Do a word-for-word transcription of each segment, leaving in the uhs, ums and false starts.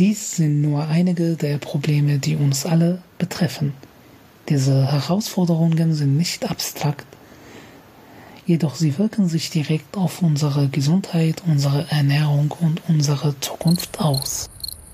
Dies sind nur einige der Probleme, die uns alle betreffen. Diese Herausforderungen sind nicht abstrakt, jedoch sie wirken sich direkt auf unsere Gesundheit, unsere Ernährung und unsere Zukunft aus.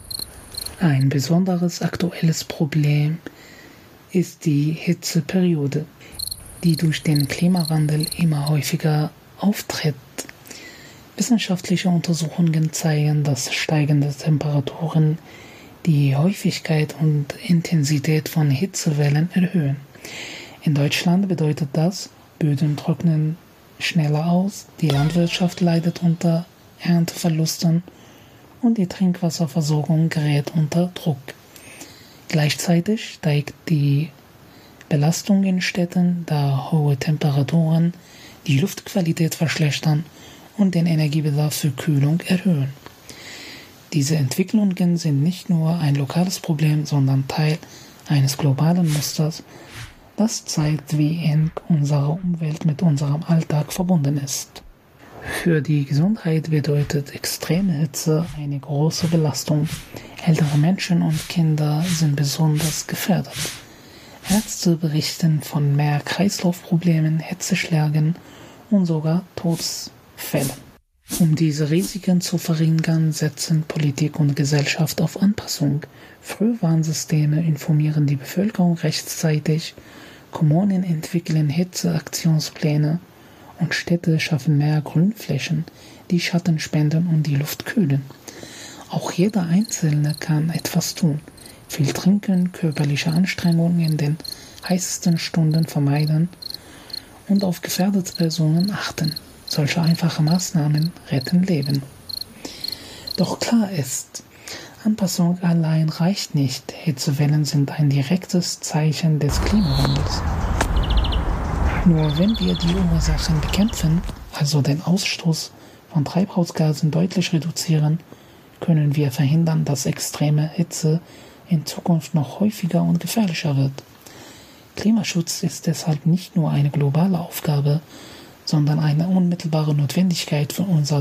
Ein besonderes aktuelles Problem ist die Hitzeperiode, die durch den Klimawandel immer häufiger auftritt. Wissenschaftliche Untersuchungen zeigen, dass steigende Temperaturen die Häufigkeit und Intensität von Hitzewellen erhöhen. In Deutschland bedeutet das, Böden trocknen schneller aus, die Landwirtschaft leidet unter Ernteverlusten und die Trinkwasserversorgung gerät unter Druck. Gleichzeitig steigt die Belastung in Städten, da hohe Temperaturen die Luftqualität verschlechtern und den Energiebedarf für Kühlung erhöhen. Diese Entwicklungen sind nicht nur ein lokales Problem, sondern Teil eines globalen Musters, das zeigt, wie eng unsere Umwelt mit unserem Alltag verbunden ist. Für die Gesundheit bedeutet extreme Hitze eine große Belastung. Ältere Menschen und Kinder sind besonders gefährdet. Ärzte berichten von mehr Kreislaufproblemen, Hitzeschlägen und sogar Todesfällen. Um diese Risiken zu verringern, setzen Politik und Gesellschaft auf Anpassung. Frühwarnsysteme informieren die Bevölkerung rechtzeitig, Kommunen entwickeln Hitzeaktionspläne und Städte schaffen mehr Grünflächen, die Schatten spenden und die Luft kühlen. Auch jeder Einzelne kann etwas tun. Viel trinken, körperliche Anstrengungen in den heißesten Stunden vermeiden und auf gefährdete Personen achten. Solche einfache Maßnahmen retten Leben. Doch klar ist, Anpassung allein reicht nicht. Hitzewellen sind ein direktes Zeichen des Klimawandels. Nur wenn wir die Ursachen bekämpfen, also den Ausstoß von Treibhausgasen deutlich reduzieren, können wir verhindern, dass extreme Hitze in Zukunft noch häufiger und gefährlicher wird. Klimaschutz ist deshalb nicht nur eine globale Aufgabe, sondern eine unmittelbare Notwendigkeit für unser